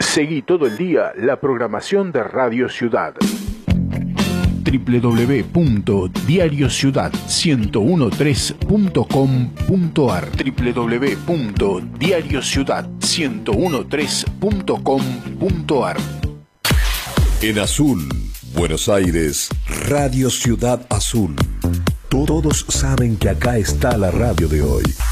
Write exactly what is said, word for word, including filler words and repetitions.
Seguí todo el día la programación de Radio Ciudad. doble u doble u doble u punto diario ciudad ciento trece punto com punto a r doble u doble u doble u punto diario ciudad ciento trece punto com punto a r. En Azul, Buenos Aires, Radio Ciudad Azul. Todos saben que acá está la radio de hoy.